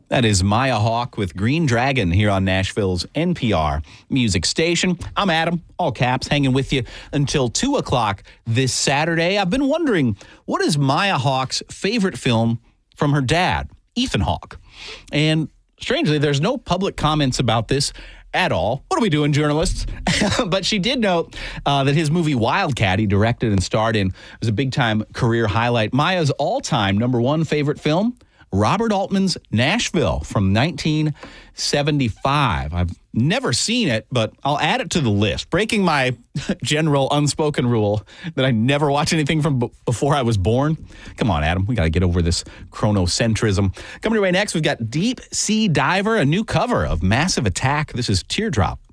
That is Maya Hawke with Green Dragon here on Nashville's NPR music station. I'm Adam, all caps, hanging with you until 2 o'clock this Saturday. I've been wondering, what is Maya Hawke's favorite film from her dad, Ethan Hawke? And strangely, there's no public comments about this at all. What are we doing, journalists? But she did note that his movie Wildcat, he directed and starred in, was a big-time career highlight. Maya's all-time number one favorite film, Robert Altman's Nashville from 1975. I've never seen it, but I'll add it to the list, breaking my general unspoken rule that I never watch anything from before I was born. Come on, Adam. We got to get over this chronocentrism. Coming your way next, we've got Deep Sea Diver, a new cover of Massive Attack. This is Teardrop